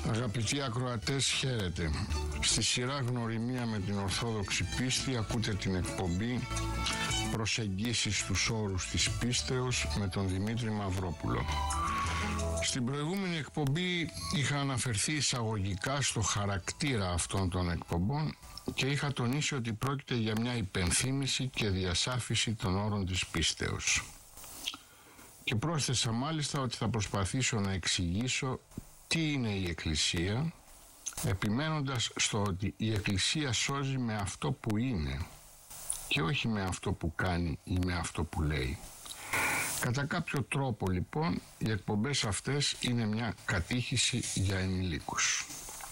Αγαπητοί ακροατές, χαίρετε. Στη σειρά Γνωριμία με την Ορθόδοξη Πίστη ακούτε την εκπομπή Προσεγγίσεις στους όρους της πίστεως με τον Δημήτρη Μαυρόπουλο. Στην προηγούμενη εκπομπή είχα αναφερθεί εισαγωγικά στο χαρακτήρα αυτών των εκπομπών και είχα τονίσει ότι πρόκειται για μια υπενθύμηση και διασάφιση των όρων της πίστεως. Και πρόσθεσα μάλιστα ότι θα προσπαθήσω να εξηγήσω τι είναι η Εκκλησία, επιμένοντας στο ότι η Εκκλησία σώζει με αυτό που είναι και όχι με αυτό που κάνει ή με αυτό που λέει. Κατά κάποιο τρόπο λοιπόν οι εκπομπές αυτές είναι μια κατήχηση για ενηλίκους.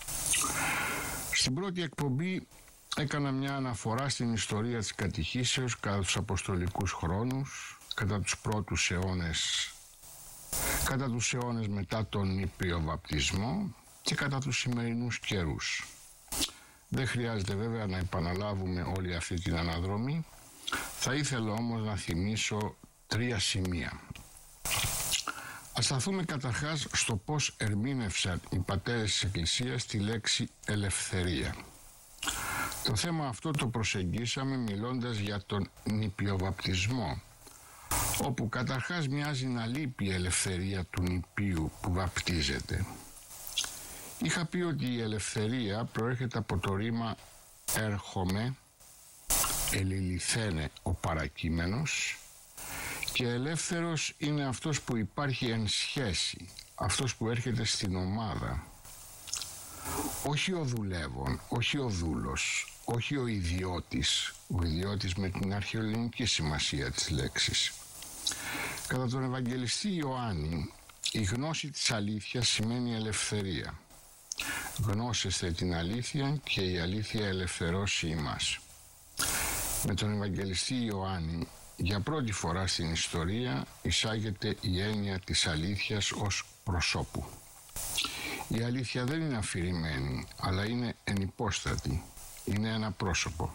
Στην πρώτη εκπομπή έκανα μια αναφορά στην ιστορία της κατηχήσεως κατά τους αποστολικούς χρόνους, κατά τους πρώτους αιώνες, κατά τους αιώνες μετά τον νηπίο βαπτισμό και κατά τους σημερινούς καιρούς. Δεν χρειάζεται βέβαια να επαναλάβουμε όλη αυτή την αναδρομή. Θα ήθελα όμως να θυμίσω 3 σημεία. Ας σταθούμε καταρχάς στο πώς ερμήνευσαν οι πατέρες της Εκκλησίας τη λέξη ελευθερία. Το θέμα αυτό το προσεγγίσαμε μιλώντας για τον νηπιοβαπτισμό, όπου καταρχάς μοιάζει να λείπει η ελευθερία του νηπίου που βαπτίζεται. Είχα πει ότι η ελευθερία προέρχεται από το ρήμα έρχομαι, ελιληθένε ο παρακείμενος, και ελεύθερος είναι αυτός που υπάρχει εν σχέση, αυτός που έρχεται στην ομάδα. Όχι ο δουλεύων, όχι ο δούλος, όχι ο ιδιώτης με την αρχαιοελληνική σημασία της λέξης. Κατά τον Ευαγγελιστή Ιωάννη, η γνώση της αλήθειας σημαίνει ελευθερία. Γνώσεστε την αλήθεια και η αλήθεια ελευθερώσει ημάς. Με τον Ευαγγελιστή Ιωάννη, για πρώτη φορά στην ιστορία εισάγεται η έννοια της αλήθειας ως προσώπου. Η αλήθεια δεν είναι αφηρημένη, αλλά είναι ενυπόστατη, είναι ένα πρόσωπο.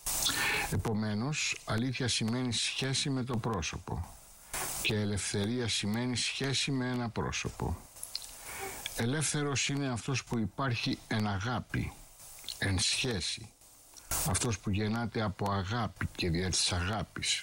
Επομένως, αλήθεια σημαίνει σχέση με το πρόσωπο και ελευθερία σημαίνει σχέση με ένα πρόσωπο. Ελεύθερος είναι αυτός που υπάρχει εν αγάπη, εν σχέση, αυτός που γεννάται από αγάπη και δια της αγάπης.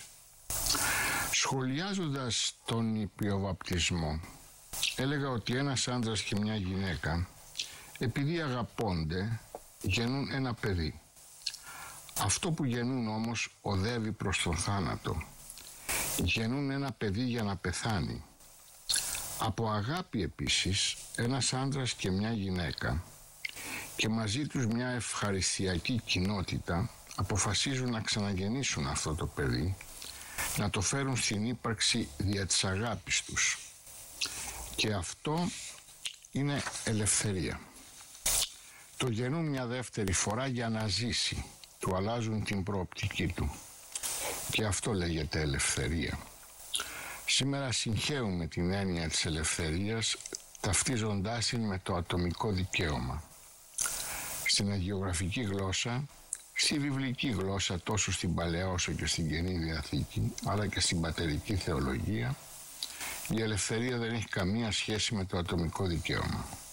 Σχολιάζοντας τον νηπιοβαπτισμό, έλεγα ότι ένας άντρας και μια γυναίκα, επειδή αγαπώνται, γεννούν ένα παιδί. Αυτό που γεννούν όμως οδεύει προς τον θάνατο. Γεννούν ένα παιδί για να πεθάνει. Από αγάπη επίσης, ένας άντρας και μια γυναίκα και μαζί τους μια ευχαριστιακή κοινότητα αποφασίζουν να ξαναγεννήσουν αυτό το παιδί, να το φέρουν στην ύπαρξη δια της αγάπης τους. Και αυτό είναι ελευθερία. Το γεννούν μια δεύτερη φορά για να ζήσει. Του αλλάζουν την προοπτική του. Και αυτό λέγεται ελευθερία. Σήμερα συγχέουμε την έννοια της ελευθερίας, ταυτίζοντάς την με το ατομικό δικαίωμα. Στην αγιογραφική γλώσσα, στη βιβλική γλώσσα, τόσο στην Παλαιά όσο και στην Καινή Διαθήκη, αλλά και στην πατερική θεολογία, η ελευθερία δεν έχει καμία σχέση με το ατομικό δικαίωμα.